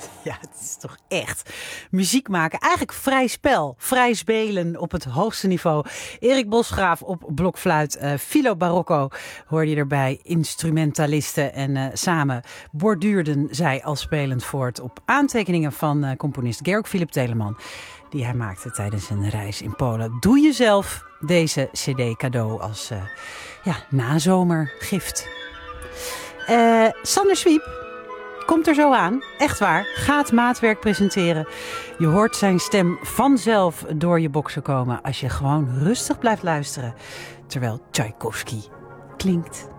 Ja, het is toch echt muziek maken. Eigenlijk vrij spel, vrij spelen op het hoogste niveau. Erik Bosgraaf op blokfluit, Philo Barocco hoorde je erbij, instrumentalisten. En samen borduurden zij al spelend voort op aantekeningen van componist Georg Philipp Telemann, die hij maakte tijdens een reis in Polen. Doe jezelf deze cd cadeau als nazomergift. Sander Zwiep komt er zo aan, echt waar, gaat maatwerk presenteren. Je hoort zijn stem vanzelf door je boksen komen als je gewoon rustig blijft luisteren, terwijl Tchaikovsky klinkt.